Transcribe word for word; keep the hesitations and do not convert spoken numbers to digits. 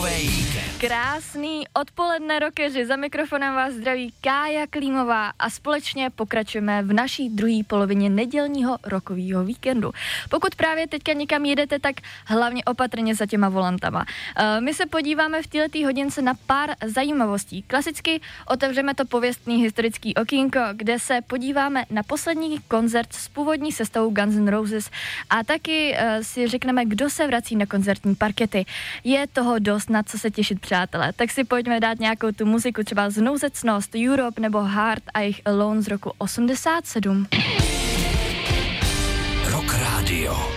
Rockovej víkend. Krásný odpoledne, rockeři, za mikrofonem vás zdraví Kája Klímová a společně pokračujeme v naší druhé polovině nedělního rockového víkendu. Pokud právě teďka někam jedete, tak hlavně opatrně za těma volantama. My se podíváme v této hodince na pár zajímavostí. Klasicky otevřeme to pověstný historický okýnko, kde se podíváme na poslední koncert s původní sestavou Guns N' Roses a taky si řekneme, kdo se vrací na koncertní parkety. Je toho dost, na co se těšit, přátelé. Tak si pojďme dát nějakou tu muziku, třeba Znouzecnost, Europe nebo Heart a jejich Alone z roku osmdesát sedm. Rock Radio.